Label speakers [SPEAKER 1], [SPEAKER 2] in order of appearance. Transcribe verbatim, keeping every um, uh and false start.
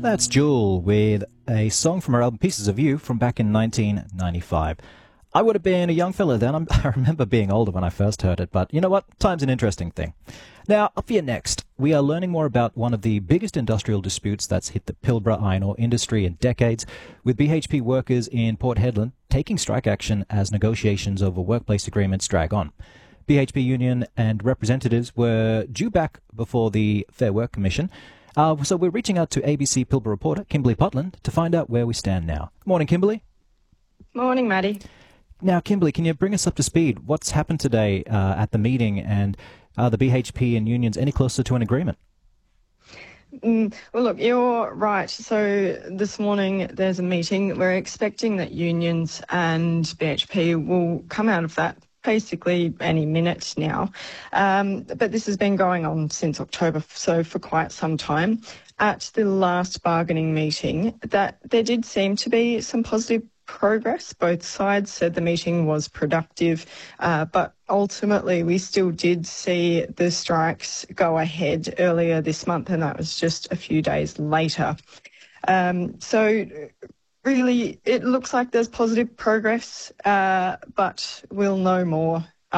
[SPEAKER 1] That's Jewel with a song from her album Pieces of You from back in nineteen ninety-five. I would have been a young fella then. I'm, I remember being older when I first heard it, but you know what? Time's an interesting thing. Now, up here next, we are learning more about one of the biggest industrial disputes that's hit the Pilbara iron ore industry in decades, with B H P workers in Port Hedland taking strike action as negotiations over workplace agreements drag on. B H P union and representatives were due back before the Fair Work Commission. Uh, so we're reaching out to A B C Pilbara reporter Kimberly Putland to find out where we stand now. Morning, Kimberly.
[SPEAKER 2] Morning, Maddie.
[SPEAKER 1] Now, Kimberly, can you bring us up to speed? What's happened today uh, at the meeting, and are the B H P and unions any closer to an agreement?
[SPEAKER 2] Mm, well, look, you're right. So this morning there's a meeting. We're expecting that unions and B H P will come out of that basically any minute now. Um, but this has been going on since October, so for quite some time. At the last bargaining meeting, that there did seem to be some positive progress. Both sides said the meeting was productive, uh, but ultimately we still did see the strikes go ahead earlier this month, and that was just a few days later. Um, so really, it looks like there's positive progress, uh, but we'll know more